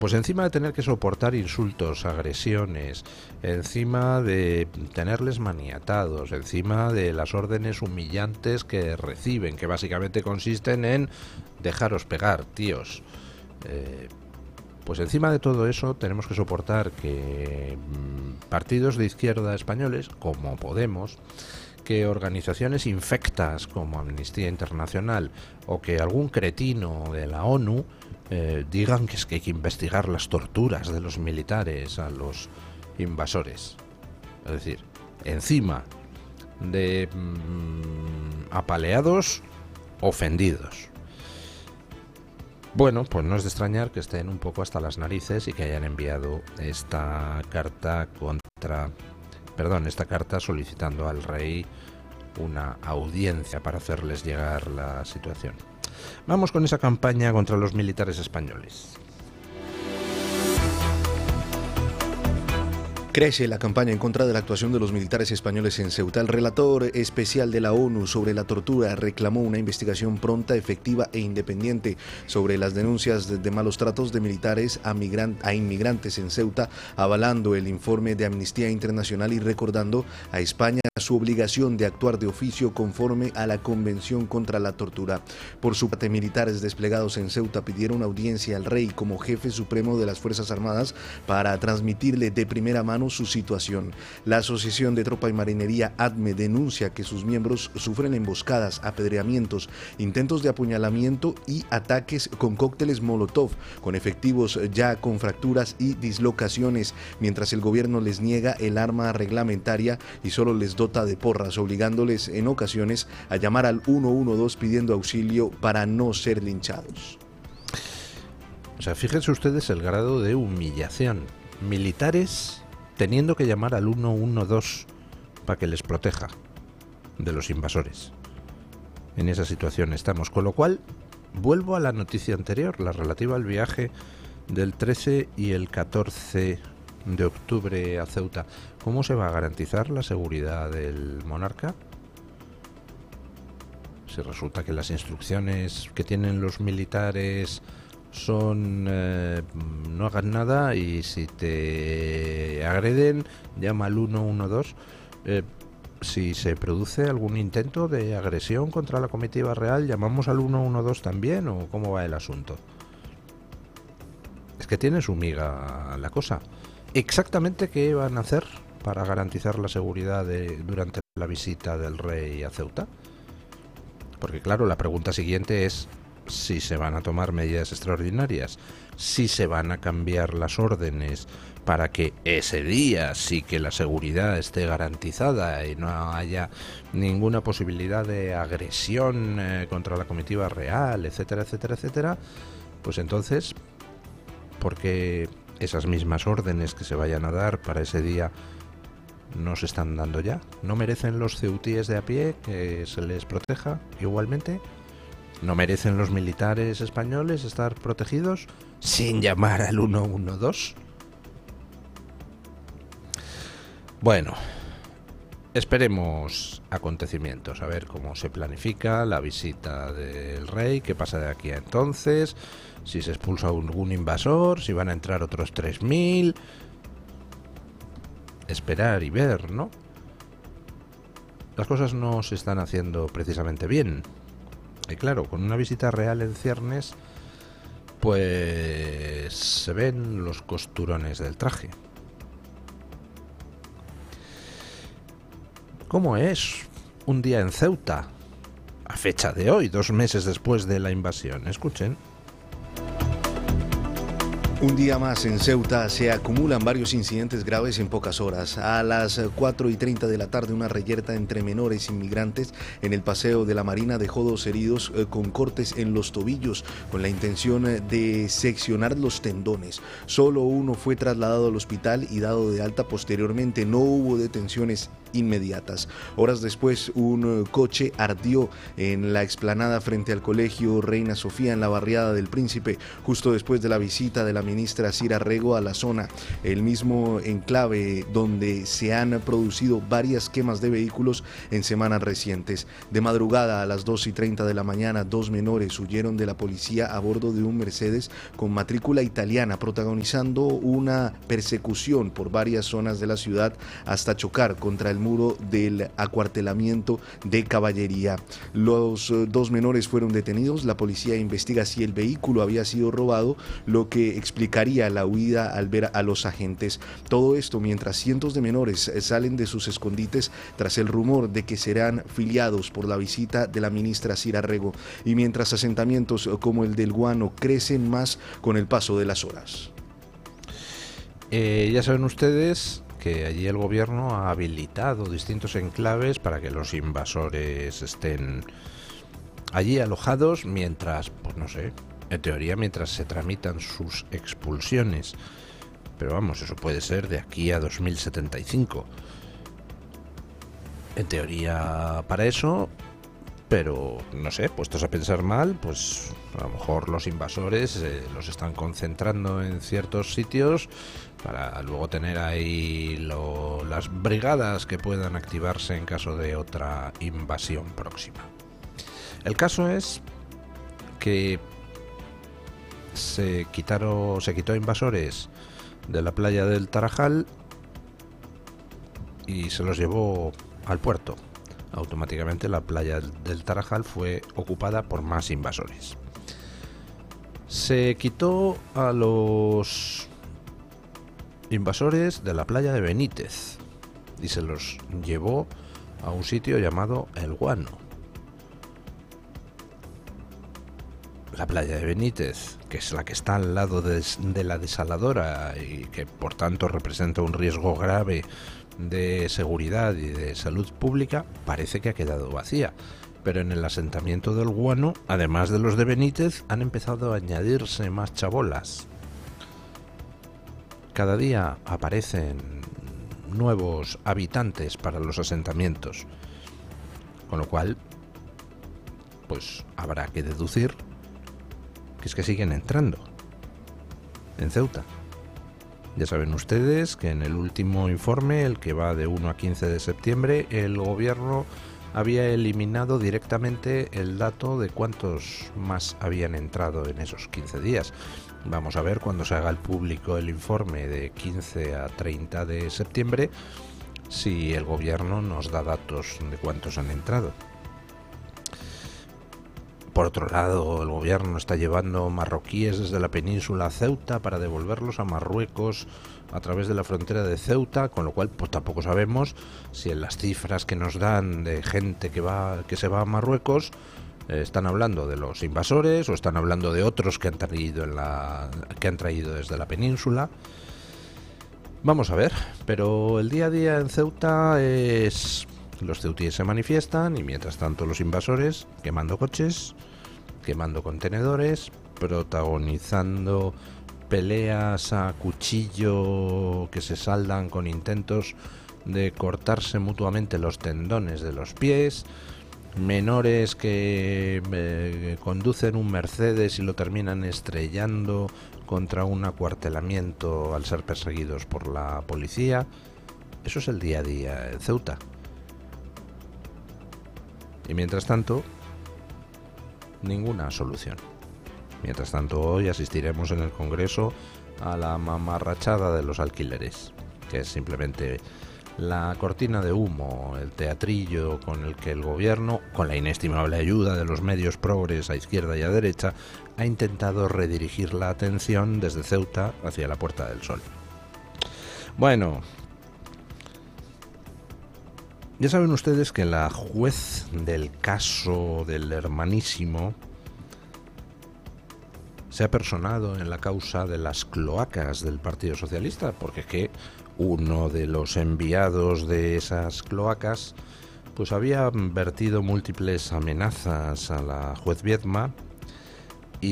Pues encima de tener que soportar insultos, agresiones, encima de tenerles maniatados, encima de las órdenes humillantes que reciben, que básicamente consisten en dejaros pegar, tíos. Pues encima de todo eso tenemos que soportar que partidos de izquierda españoles, como Podemos, que organizaciones infectas como Amnistía Internacional o que algún cretino de la ONU digan que es que hay que investigar las torturas de los militares a los invasores. Es decir, encima de apaleados, ofendidos. Bueno, pues no es de extrañar que estén un poco hasta las narices y que hayan enviado esta carta solicitando al rey una audiencia para hacerles llegar la situación. Vamos con esa campaña contra los militares españoles. Crece la campaña en contra de la actuación de los militares españoles en Ceuta. El relator especial de la ONU sobre la tortura reclamó una investigación pronta, efectiva e independiente sobre las denuncias de malos tratos de militares a inmigrantes en Ceuta, avalando el informe de Amnistía Internacional y recordando a España su obligación de actuar de oficio conforme a la Convención contra la Tortura. Por su parte, militares desplegados en Ceuta pidieron audiencia al rey como jefe supremo de las Fuerzas Armadas para transmitirle de primera mano su situación. La Asociación de Tropa y Marinería ATME denuncia que sus miembros sufren emboscadas, apedreamientos, intentos de apuñalamiento y ataques con cócteles Molotov, con efectivos ya con fracturas y dislocaciones, mientras el gobierno les niega el arma reglamentaria y solo les dota de porras, obligándoles en ocasiones a llamar al 112 pidiendo auxilio para no ser linchados. O sea, fíjense ustedes el grado de humillación. Militares teniendo que llamar al 112 para que les proteja de los invasores. En esa situación estamos. Con lo cual, vuelvo a la noticia anterior, la relativa al viaje del 13 y el 14 de octubre a Ceuta. ¿Cómo se va a garantizar la seguridad del monarca? Si resulta que las instrucciones que tienen los militares son no hagan nada, y si te agreden llama al 112. Si se produce algún intento de agresión contra la comitiva real, ¿llamamos al 112 también o cómo va el asunto? Es que tiene su miga la cosa. ¿Exactamente qué van a hacer para garantizar la seguridad durante la visita del rey a Ceuta? Porque claro, la pregunta siguiente es si se van a tomar medidas extraordinarias, si se van a cambiar las órdenes para que ese día sí que la seguridad esté garantizada y no haya ninguna posibilidad de agresión contra la comitiva real, etcétera, etcétera, etcétera. Pues entonces, ¿por qué esas mismas órdenes que se vayan a dar para ese día no se están dando ya? ¿No merecen los ceutíes de a pie que se les proteja igualmente? ¿No merecen los militares españoles estar protegidos sin llamar al 112? Bueno, esperemos acontecimientos, a ver cómo se planifica la visita del rey, qué pasa de aquí a entonces, si se expulsa algún invasor, si van a entrar otros 3.000... Esperar y ver, ¿no? Las cosas no se están haciendo precisamente bien. Y claro, con una visita real en ciernes, pues se ven los costurones del traje. ¿Cómo es un día en Ceuta? A fecha de hoy, 2 meses después de la invasión. Escuchen. Un día más en Ceuta se acumulan varios incidentes graves en pocas horas. A las 4:30 de la tarde, una reyerta entre menores inmigrantes en el Paseo de la Marina dejó 2 heridos con cortes en los tobillos, con la intención de seccionar los tendones. Solo uno fue trasladado al hospital y dado de alta posteriormente. No hubo detenciones inmediatas. Horas después, un coche ardió en la explanada frente al Colegio Reina Sofía en la barriada del Príncipe, justo después de la visita de la ministra Cira Rego a la zona, el mismo enclave donde se han producido varias quemas de vehículos en semanas recientes. De madrugada a las 2:30 de la mañana, 2 menores huyeron de la policía a bordo de un Mercedes con matrícula italiana, protagonizando una persecución por varias zonas de la ciudad hasta chocar contra el muro del acuartelamiento de Caballería. Los 2 menores fueron detenidos. La policía investiga si el vehículo había sido robado, lo que explicaría la huida al ver a los agentes. Todo esto mientras cientos de menores salen de sus escondites tras el rumor de que serán filiados por la visita de la ministra Cira Rego, y mientras asentamientos como el del Guano crecen más con el paso de las horas. Ya saben ustedes que allí el gobierno ha habilitado distintos enclaves para que los invasores estén allí alojados mientras, pues no sé, en teoría mientras se tramitan sus expulsiones. Pero vamos, eso puede ser de aquí a 2075. En teoría para eso, pero no sé, puestos a pensar mal, pues a lo mejor los invasores los están concentrando en ciertos sitios para luego tener ahí las brigadas que puedan activarse en caso de otra invasión próxima. El caso es que se quitó a invasores de la playa del Tarajal y se los llevó al puerto. Automáticamente la playa del Tarajal fue ocupada por más invasores. Se quitó a los invasores de la playa de Benítez y se los llevó a un sitio llamado El Guano. La playa de Benítez, que es la que está al lado de la desaladora y que por tanto representa un riesgo grave de seguridad y de salud pública, parece que ha quedado vacía. Pero en el asentamiento del Guano, además de los de Benítez, han empezado a añadirse más chabolas. Cada día aparecen nuevos habitantes para los asentamientos, con lo cual, pues habrá que deducir que es que siguen entrando en Ceuta. Ya saben ustedes que en el último informe, el que va de 1 a 15 de septiembre, el gobierno había eliminado directamente el dato de cuántos más habían entrado en esos 15 días. Vamos a ver cuando se haga el público el informe de 15 a 30 de septiembre si el gobierno nos da datos de cuántos han entrado. Por otro lado, el gobierno está llevando marroquíes desde la península a Ceuta para devolverlos a Marruecos a través de la frontera de Ceuta, con lo cual pues tampoco sabemos si en las cifras que nos dan de gente que se va a Marruecos están hablando de los invasores o están hablando de otros que han traído desde la península. Vamos a ver, pero el día a día en Ceuta es... Los ceutíes se manifiestan y mientras tanto los invasores quemando coches, quemando contenedores, protagonizando peleas a cuchillo que se saldan con intentos de cortarse mutuamente los tendones de los pies, menores que conducen un Mercedes y lo terminan estrellando contra un acuartelamiento al ser perseguidos por la policía. Eso es el día a día en Ceuta. Y mientras tanto, ninguna solución. Mientras tanto, hoy asistiremos en el Congreso a la mamarrachada de los alquileres, que es simplemente la cortina de humo, el teatrillo con el que el gobierno, con la inestimable ayuda de los medios progres a izquierda y a derecha, ha intentado redirigir la atención desde Ceuta hacia la Puerta del Sol. Bueno, ya saben ustedes que la juez del caso del Hermanísimo se ha personado en la causa de las cloacas del Partido Socialista, porque es que uno de los enviados de esas cloacas pues había vertido múltiples amenazas a la juez Viedma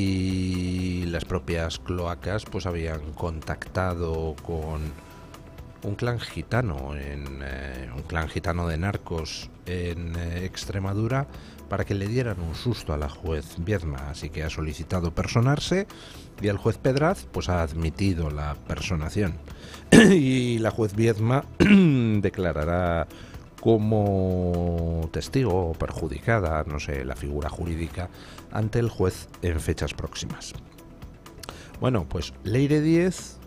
y las propias cloacas pues habían contactado con un clan gitano, un clan gitano de narcos en Extremadura, para que le dieran un susto a la juez Viedma, así que ha solicitado personarse y el juez Pedraz pues ha admitido la personación y la juez Viedma declarará como testigo o perjudicada, no sé, la figura jurídica, ante el juez en fechas próximas. Bueno, pues Leire Díez